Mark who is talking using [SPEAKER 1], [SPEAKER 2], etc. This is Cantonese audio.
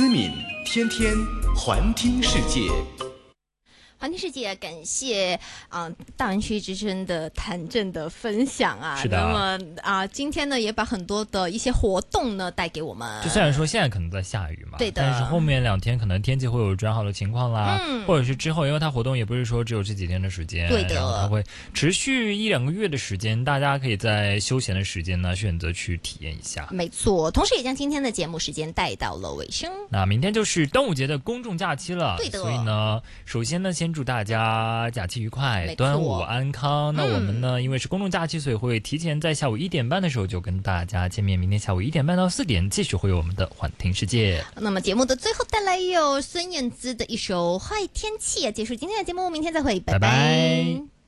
[SPEAKER 1] 思敏天天环听世界。
[SPEAKER 2] 环听世界，感谢大湾区之声的谭正的分享啊。
[SPEAKER 3] 是的。
[SPEAKER 2] 那么今天呢也把很多的一些活动呢带给我们。
[SPEAKER 3] 就虽然说现在可能在下雨嘛，
[SPEAKER 2] 对的，
[SPEAKER 3] 但是后面2天可能天气会有转好的情况啦，或者是之后，因为它活动也不是说只有这几天的时间，
[SPEAKER 2] 对的，
[SPEAKER 3] 然后它会持续1-2个月的时间，大家可以在休闲的时间呢选择去体验一下。
[SPEAKER 2] 没错，同时也将今天的节目时间带到了尾声。
[SPEAKER 3] 那明天就是端午节的公众假期了，
[SPEAKER 2] 对的，
[SPEAKER 3] 所以呢，首先呢，先祝大家假期愉快，端午安康。那我们呢，因为是公众假期，所以会提前在下午1点半的时候就跟大家见面。明天下午1点半到4点，继续会有我们的环听世界。
[SPEAKER 2] 那么节目的最后带来有孙燕姿的一首《坏天气》啊，结束今天的节目，明天再会，拜拜。